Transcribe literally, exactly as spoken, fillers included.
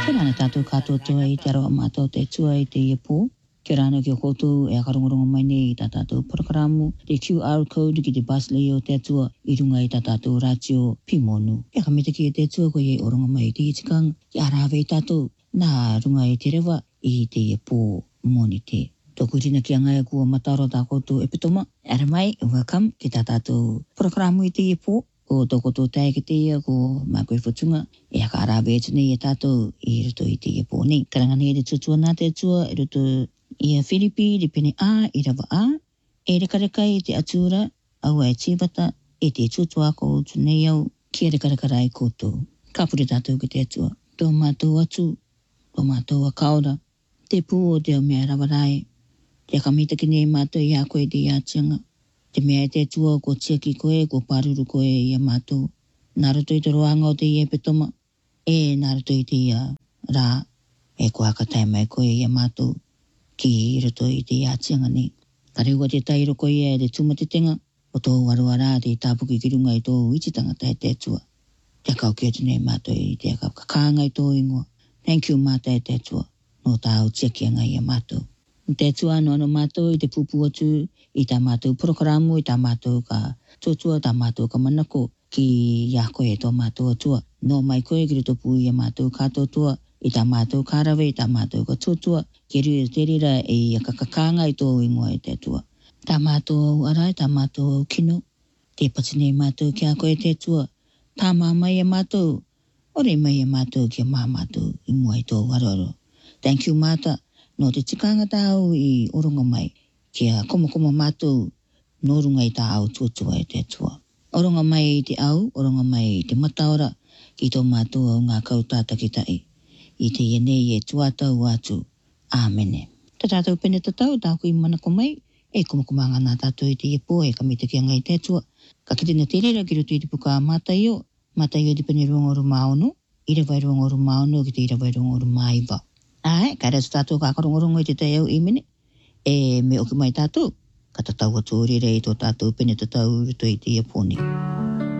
Kena tātou kātou toa i te aroa mātou te tua i te iepo. Kia rāna ki o koutou e akarongorongo mai nei i tā tātou programo. Te Q R code ki te bus leo te atua i runga i tā tātou ratio pimonu. Kia ka mete ki e te atua ko i orongo mai i te itikanga. Kia rāwe i tātou nā runga i te rewa i te iepo moni te. Tōku rina ki a ngai kua mataro tā koutou e pitoma. Ara mai, welcome ki tā tātou programo i te iepo. Ko tōko tō tae ki te ia ko mā koe whatunga. E haka arawe e tune i tātou i ruto i te iepo nei. Karanga nei e te tutua nā te atua i ruto i a Whiripi, i pene a, i rawa a. E reka reka i te atura, au e tīwata, e te tutua ko utu nei au, ki a reka reka rai koutou. Ka pure tātou ki te atua. Tō mātou atu, tō mātou a kaora, te pū o te o mea rawa rai. Te akamita ki nei mātou i a koe te i a tianga. Te mea te atua ko tia ki koe, ko paruru koe i a mātou. Nā roto i te roanga o te i e petoma, e nā roto i te i a rā, e ko haka mai koe i a mātou. Ki i roto i te iātianga nei. Ka rewa te tai roko ia e te tumatetenga, o tō warua rā te tāpuki ki runga i tō ititanga tai te atua. Te akau kia tune mātou i te akau kakanga i tō ingoa. Thank you mātou te atua, no tā au tiaki anga i a mātou. Te atua anu anu mātou i te pupu atu, i tā mātou programo, i tā mātou ka tōtua, tā mātou ka manako, ki ia koe e tō mātou atua. No mai koe ki roto pū i a mātou ka tōtua, i tā mātou kārawe, i tā mātou ka tōtua, ke rui te rira e ia kakakanga i tō ingoa i te atua. Tā mātou au arai, tā mātou au kino, te patinei mātou ki a koe te atua, tā māmai a mātou, ore mai a mātou ki a mā mātou i mua i tō waroro. Thank you mātou, no te tikanga tāu i oronga mai, ki a koma koma mātou, no runga i tā au tuatua i te atua. Oronga mai i te au, oronga mai i te mataora, ki tō mātou au ngā kautāta ki tai. I te ienei e tuatau atu. Āmene. Tā tātou pene tatau, tāku i manako mai, e kumakumanga nā tātou i te iepo, e kamita ki a ngai te atua. Ka kite na te rera ki roto i te puka mātaio, mātaio i te pene ruangoru maono, i rawai ruangoru maono ki te i rawai ruangoru maiva. Ai, ka reto tātou ka karongorongo i te tai au i mene, e me oki mai tātou, ka tatau atu rere i tō tātou pene tatau roto i te iepo ni.